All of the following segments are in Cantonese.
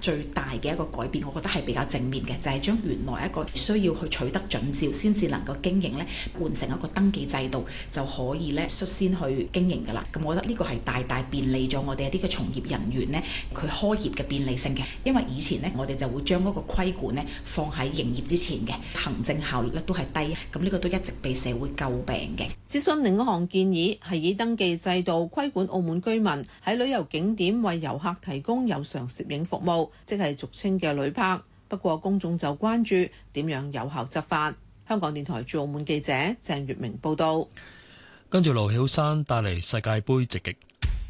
最大嘅一個改變，我覺得係比較正面嘅，就係將原來一個需要去取得准照先至能夠經營咧，換成一個登記制度就可以咧率先去經營㗎啦。咁我覺得呢個係大大便利咗我哋一啲嘅從業人員呢，佢開業嘅便利性嘅。因為以前呢，我哋就會將嗰個規管呢放喺營業之前嘅，行政效率咧都係低，咁呢個都一直被社會詬病嘅。 諮詢另一項建議係以登記制度規管澳門居民喺旅遊景點為遊客提供有償攝影服務，即係俗稱嘅旅拍。不過公眾就關注點樣有效執法。香港電台駐澳門記者鄭月明報道。 跟住盧曉山帶嚟世界盃直擊。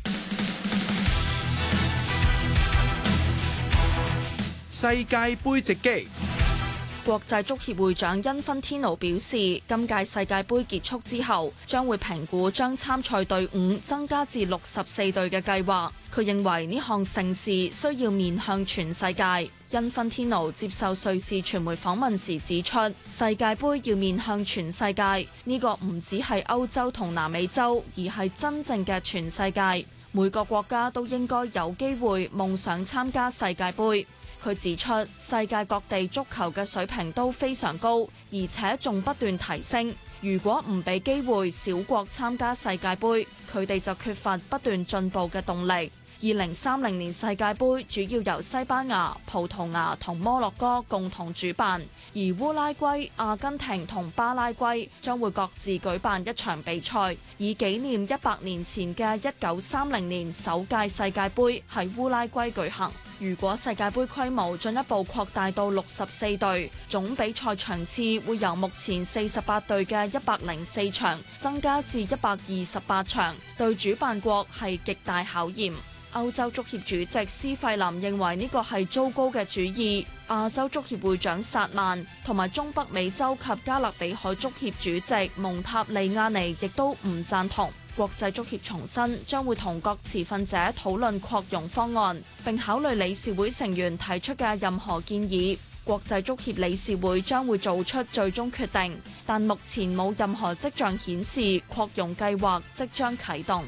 世界盃直擊。 國際足協會長因芬天奴表示，今屆世界盃結束之後，將會評估將參賽隊伍增加至64隊嘅計劃。佢認為呢項盛事需要面向全世界。因芬天奴接受瑞士傳媒訪問時指出，世界盃要面向全世界，呢個唔只係歐洲同南美洲，而係真正嘅全世界。每個國家都應該有機會夢想參加世界盃。佢指出，世界各地足球嘅水平都非常高，而且仲不斷提升。如果唔俾機會小國參加世界盃，佢哋就缺乏不斷進步嘅動力。2030年世界盃主要由西班牙、葡萄牙同摩洛哥共同主辦，而烏拉圭、阿根廷同巴拉圭將會各自舉辦一場比賽，以紀念100年前嘅1930年首屆世界盃喺烏拉圭舉行。如果世界盃規模進一步擴大到64隊，總比賽場次會由目前48隊嘅104場增加至128場，對主辦國係極大考驗。歐洲足協主席施費林認為呢個係糟糕嘅主意，亞洲足協會長薩曼同埋中北美洲及加勒比海足協主席蒙塔利亞尼亦都唔贊同。國際足協重申將會同各持份者討論擴容方案，並考慮理事會成員提出嘅任何建議。國際足協理事會將會做出最終決定，但目前冇任何跡象顯示擴容計劃即將啟動。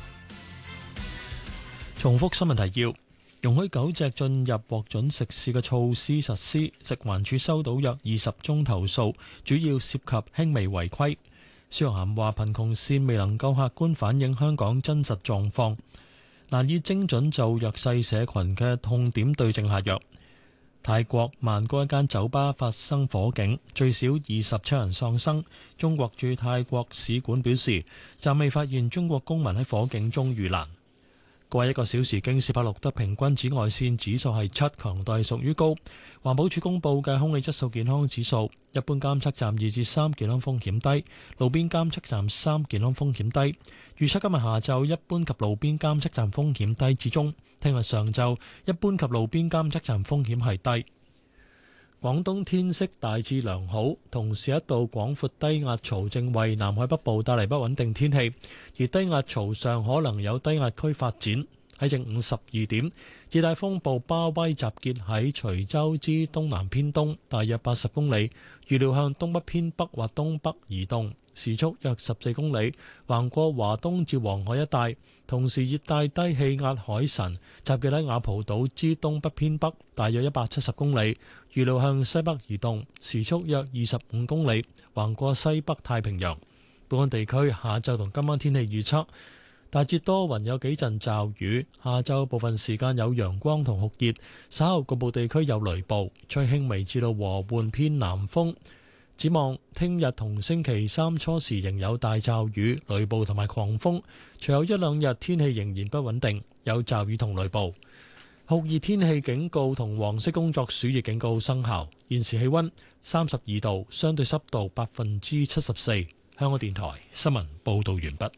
重複新聞提要：容許狗隻進入獲准食肆嘅措施實施，食環署收到約20宗投訴，主要涉及輕微違規。蕭若涵話：貧窮線未能夠客觀反映香港真實狀況，難以精準就弱勢社群嘅痛點對症下藥。泰國曼谷一間酒吧發生火警，最少27人喪生。中國駐泰國使館表示，暫未發現中國公民喺火警中遇難。過去1個小時，京士柏錄得平均紫外線指數係7，強度係屬於高。環保署公布嘅空氣質素健康指數，一般監測站2至3，健康風險低；路邊監測站3，健康風險低。預測今日下晝一般及路邊監測站風險低至中，聽日上晝一般及路邊監測站風險係低。廣東天色大致良好，同時一道廣闊低壓槽正為南海北部帶嚟不穩定天氣，而低壓槽上可能有低壓區發展。喺正午12點，熱帶風暴巴威集結喺徐州之東南偏東，大約80公里，預料向東北偏北或東北移動，時速約14公里，橫過華東至黃海一帶。同時，熱帶低氣壓海神集結喺雅蒲島之東北偏北，大約170公里，預料向西北移動，時速約25公里，橫過西北太平洋。本港地區下晝同今晚天氣預測：大致多雲，有幾陣驟雨，下晝部分時間有陽光同酷熱，稍後局部地區有雷暴，吹輕微至到和緩偏南風。展望聽日同星期三初時仍有大驟雨、雷暴同埋狂風，隨後1-2日天氣仍然不穩定，有驟雨同雷暴。酷熱天氣警告同黃色工作暑熱警告生效。現時氣溫32度，相對濕度74%。香港電台新聞報道完畢。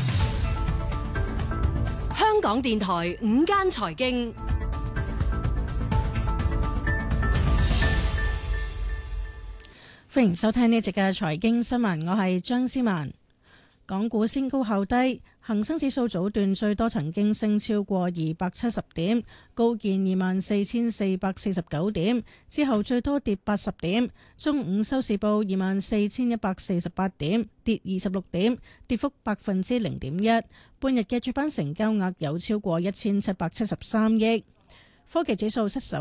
香港電台午間財經。 歡迎收聽呢一節嘅財經新聞，我係張思文。港股先高後低，恒生指數早段最多曾經升超過270點，高見24,449點，之後最多跌80點。中午收市報24,148點，跌26點，跌幅0.1%。半日嘅主板成交額有超過1773億。科技指數失守